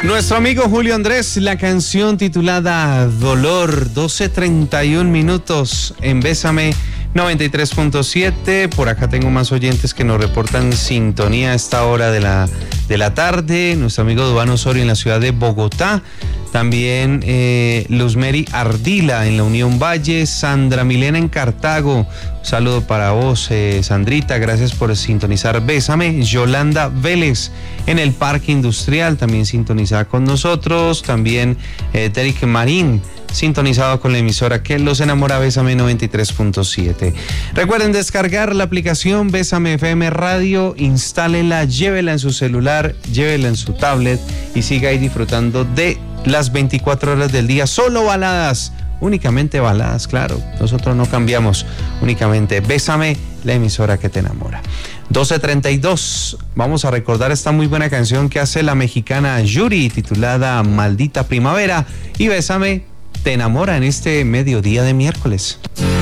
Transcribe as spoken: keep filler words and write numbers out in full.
Nuestro amigo Julio Andrés, la canción titulada Dolor, doce treinta y un minutos en Bésame noventa y tres punto siete. Por acá tengo más oyentes que nos reportan sintonía a esta hora de la, de la tarde. Nuestro amigo Duván Osorio en la ciudad de Bogotá. También eh, Luzmeri Ardila en la Unión Valle. Sandra Milena en Cartago. Un saludo para vos, eh, Sandrita. Gracias por sintonizar Bésame. Yolanda Vélez en el Parque Industrial, también sintonizada con nosotros. También eh, Derek Marín, sintonizado con la emisora que los enamora, Bésame noventa y tres punto siete. Recuerden descargar la aplicación Bésame F M Radio, instálenla, llévela en su celular, llévela en su tablet y siga ahí disfrutando de las veinticuatro horas del día. Solo baladas, únicamente baladas, claro. Nosotros no cambiamos, únicamente Bésame, la emisora que te enamora. doce treinta y dos, vamos a recordar esta muy buena canción que hace la mexicana Yuri, titulada Maldita Primavera, y Bésame te enamora en este mediodía de miércoles.